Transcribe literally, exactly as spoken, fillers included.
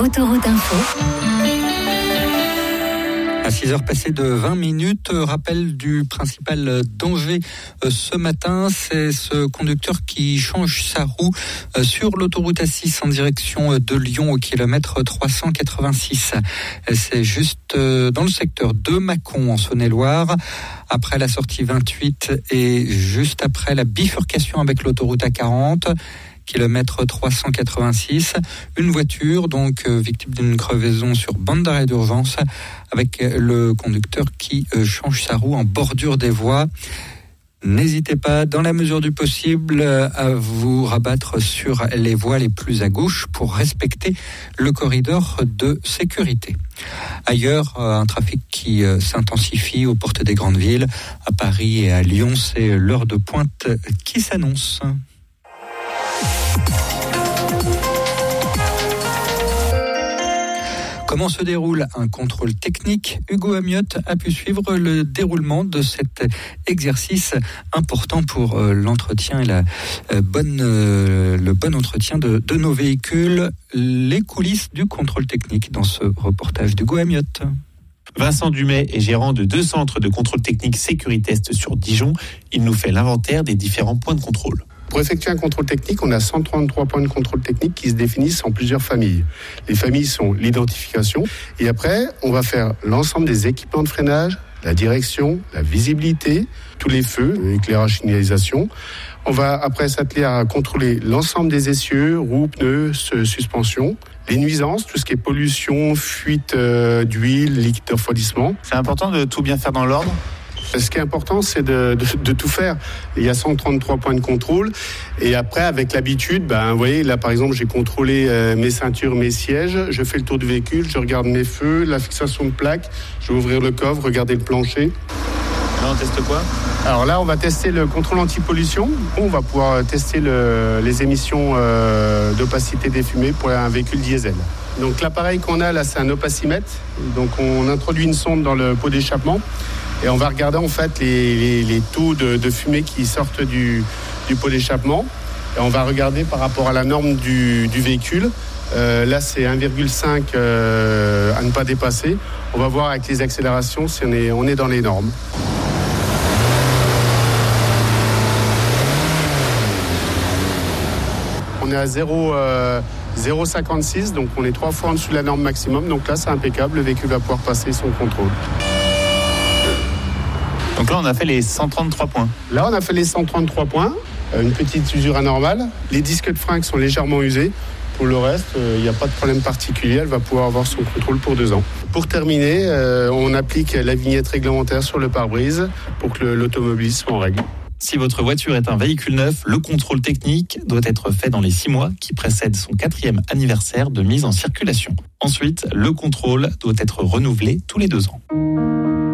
Autoroute Info. À six heures passées de vingt minutes, rappel du principal danger ce matin, c'est ce conducteur qui change sa roue sur l'autoroute A six en direction de Lyon au kilomètre trois cent quatre-vingt-six. C'est juste dans le secteur de Mâcon en Saône-et-Loire, après la sortie vingt-huit et juste après la bifurcation avec l'autoroute A quarante. Kilomètre trois cent quatre-vingt-six, une voiture donc euh, victime d'une crevaison sur bande d'arrêt d'urgence avec le conducteur qui euh, change sa roue en bordure des voies. N'hésitez pas, dans la mesure du possible, à vous rabattre sur les voies les plus à gauche pour respecter le corridor de sécurité. Ailleurs, un trafic qui s'intensifie aux portes des grandes villes. À Paris et à Lyon, c'est l'heure de pointe qui s'annonce. Comment se déroule un contrôle technique ? Hugo Amiotte a pu suivre le déroulement de cet exercice important pour l'entretien et la bonne, le bon entretien de, de nos véhicules. Les coulisses du contrôle technique dans ce reportage d'Hugo Amiotte. Vincent Dumais est gérant de deux centres de contrôle technique Sécuritest sur Dijon. Il nous fait l'inventaire des différents points de contrôle. Pour effectuer un contrôle technique, on a cent trente-trois points de contrôle technique qui se définissent en plusieurs familles. Les familles sont l'identification et après, on va faire l'ensemble des équipements de freinage, la direction, la visibilité, tous les feux, l'éclairage, signalisation. On va après s'atteler à contrôler l'ensemble des essieux, roues, pneus, suspension. Les nuisances, tout ce qui est pollution, fuite euh, d'huile, liquide de refroidissement. C'est important de tout bien faire dans l'ordre ? Ce qui est important, c'est de, de, de tout faire. Il y a cent trente-trois points de contrôle. Et après, avec l'habitude, ben, vous voyez, là, par exemple, j'ai contrôlé euh, mes ceintures, mes sièges. Je fais le tour du véhicule, je regarde mes feux, la fixation de plaques. Je vais ouvrir le coffre, regarder le plancher. Là, on teste quoi ? Alors là, on va tester le contrôle anti-pollution. On va pouvoir tester le, les émissions euh, d'opacité des fumées pour un véhicule diesel. Donc l'appareil qu'on a là, c'est un opacimètre. Donc on introduit une sonde dans le pot d'échappement. Et on va regarder en fait les, les, les taux de, de fumée qui sortent du, du pot d'échappement. Et on va regarder par rapport à la norme du, du véhicule. Euh, là, c'est un virgule cinq euh, à ne pas dépasser. On va voir avec les accélérations si on est, on est dans les normes. On est à zéro virgule cinquante-six, donc on est trois fois en dessous de la norme maximum. Donc là, c'est impeccable. Le véhicule va pouvoir passer son contrôle. Donc là, on a fait les cent trente-trois points. Là, on a fait les cent trente-trois points. Euh, une petite usure anormale. Les disques de frein qui sont légèrement usés. Pour le reste, il euh, n'y a pas de problème particulier. Elle va pouvoir avoir son contrôle pour deux ans. Pour terminer, euh, on applique la vignette réglementaire sur le pare-brise pour que le, l'automobiliste soit en règle. Si votre voiture est un véhicule neuf, le contrôle technique doit être fait dans les six mois qui précèdent son quatrième anniversaire de mise en circulation. Ensuite, le contrôle doit être renouvelé tous les deux ans.